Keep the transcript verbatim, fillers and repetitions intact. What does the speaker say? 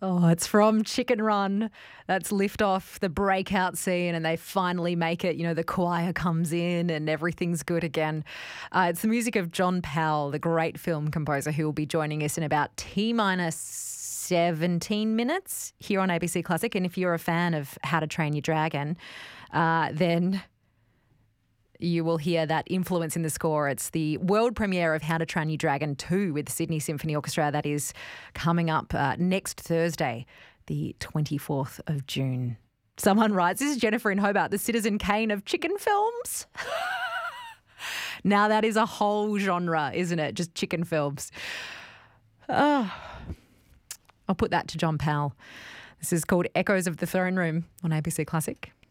Oh, it's from Chicken Run. That's Liftoff, the breakout scene, and they finally make it. You know, the choir comes in and everything's good again. Uh, it's the music of John Powell, the great film composer, who will be joining us in about T minus seventeen minutes here on A B C Classic. And if you're a fan of How to Train Your Dragon, uh, then you will hear that influence in the score. It's the world premiere of How to Train Your Dragon two with the Sydney Symphony Orchestra. That is coming up uh, next Thursday, the twenty-fourth of June. Someone writes, this is Jennifer in Hobart, the Citizen Kane of chicken films. Now that is a whole genre, isn't it? Just chicken films. Oh, I'll put that to John Powell. This is called Echoes of the Throne Room on A B C Classic.